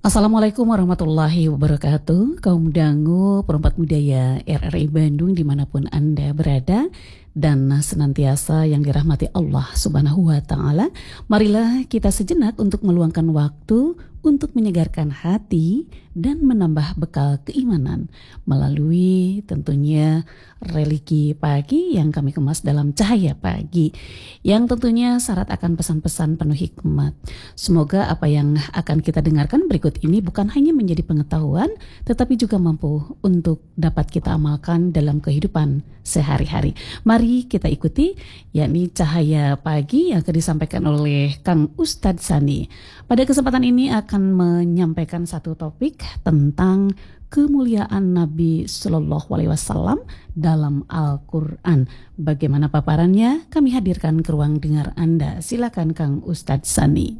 Assalamualaikum warahmatullahi wabarakatuh. Kaum dangu, perempat budaya RRI Bandung dimanapun Anda berada dan senantiasa yang dirahmati Allah Subhanahu wa Ta'ala. Marilah kita sejenak untuk meluangkan waktu untuk menyegarkan hati dan menambah bekal keimanan melalui tentunya religi pagi yang kami kemas dalam cahaya pagi, yang tentunya syarat akan pesan-pesan penuh hikmat. Semoga apa yang akan kita dengarkan berikut ini bukan hanya menjadi pengetahuan, tetapi juga mampu untuk dapat kita amalkan dalam kehidupan sehari-hari. Mari kita ikuti, yakni cahaya pagi yang akan disampaikan oleh Kang Ustadz Sani. Pada kesempatan ini akan menyampaikan satu topik tentang kemuliaan Nabi Shallallahu Alaihi Wasallam dalam Al-Quran. Bagaimana paparannya? Kami hadirkan ke ruang dengar Anda. Silakan Kang Ustadz Sani.